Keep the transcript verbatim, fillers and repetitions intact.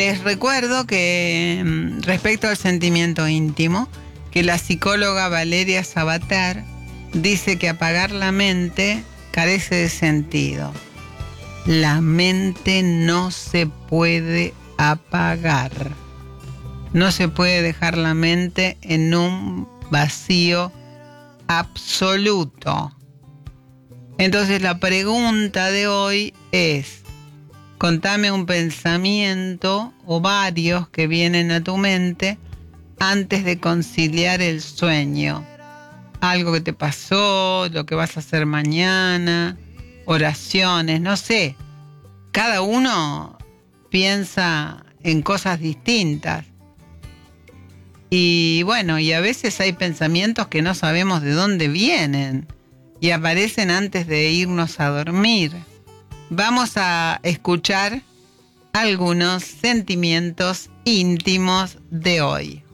Les recuerdo que respecto al sentimiento íntimo, que la psicóloga Valeria Sabater dice que apagar la mente carece de sentido. La mente no se puede apagar. No se puede dejar la mente en un vacío absoluto. Entonces la pregunta de hoy es: contame un pensamiento o varios que vienen a tu mente antes de conciliar el sueño. Algo que te pasó, lo que vas a hacer mañana, oraciones, no sé. Cada uno piensa en cosas distintas. Y bueno, y a veces hay pensamientos que no sabemos de dónde vienen y aparecen antes de irnos a dormir. Vamos a escuchar algunos sentimientos íntimos de hoy.